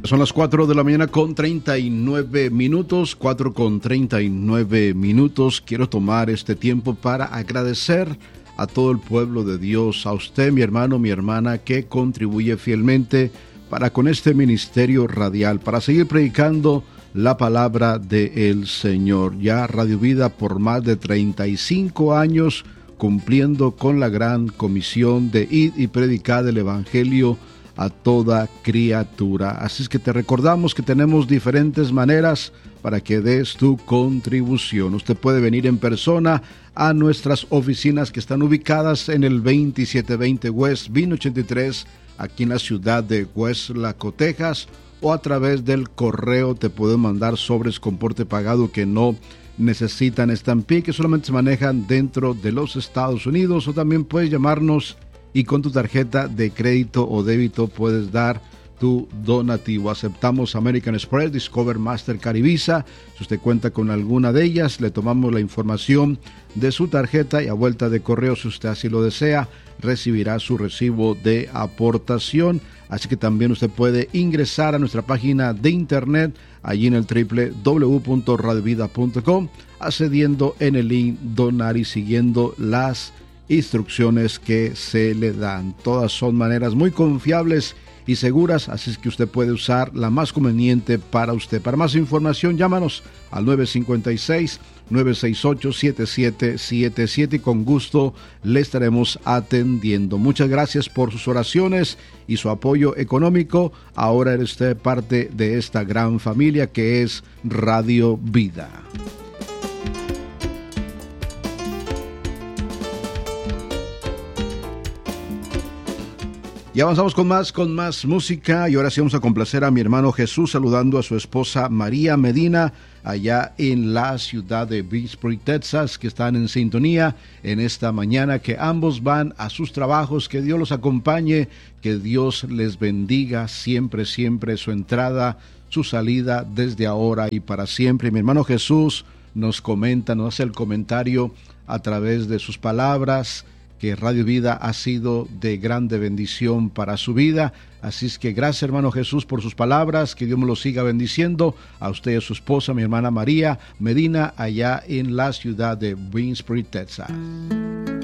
Son las 4 de la mañana con 39 minutos, 4 con 39 minutos. Quiero tomar este tiempo para agradecer a todo el pueblo de Dios, a usted, mi hermano, mi hermana, que contribuye fielmente para con este ministerio radial, para seguir predicando la palabra del Señor. Ya Radio Vida por más de 35 años cumpliendo con la gran comisión de ir y predicar el Evangelio a toda criatura. Así es que te recordamos que tenemos diferentes maneras para que des tu contribución. Usted puede venir en persona a nuestras oficinas que están ubicadas en el 2720 West Vine 83, aquí en la ciudad de Westlaco, Texas, o a través del correo te pueden mandar sobres con porte pagado que no necesitan estampilla, que solamente se manejan dentro de los Estados Unidos, o también puedes llamarnos y con tu tarjeta de crédito o débito puedes dar tu donativo. Aceptamos American Express, Discover, Mastercard y Visa. Si usted cuenta con alguna de ellas, le tomamos la información de su tarjeta y a vuelta de correo, si usted así lo desea, recibirá su recibo de aportación. Así que también usted puede ingresar a nuestra página de internet, allí en el www.radiovida.com, accediendo en el link donar y siguiendo las instrucciones que se le dan. Todas son maneras muy confiables y seguras, así es que usted puede usar la más conveniente para usted. Para más información, llámanos al 956-968-7777 y con gusto le estaremos atendiendo. Muchas gracias por sus oraciones y su apoyo económico. Ahora eres usted parte de esta gran familia que es Radio Vida. Y avanzamos con más música, y ahora sí vamos a complacer a mi hermano Jesús saludando a su esposa María Medina allá en la ciudad de Vicksburg, Texas, que están en sintonía en esta mañana, que ambos van a sus trabajos. Que Dios los acompañe, que Dios les bendiga siempre, siempre su entrada, su salida desde ahora y para siempre. Mi hermano Jesús nos hace el comentario a través de sus palabras, que Radio Vida ha sido de grande bendición para su vida. Así es que gracias, hermano Jesús, por sus palabras. Que Dios me lo siga bendiciendo a usted y a su esposa, mi hermana María Medina, allá en la ciudad de Vicksburg, Texas.